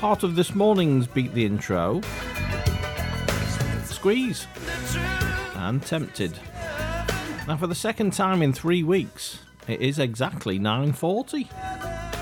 part of this morning's Beat the Intro, Squeeze and Tempted. Now for the second time in 3 weeks, it is exactly 9:40.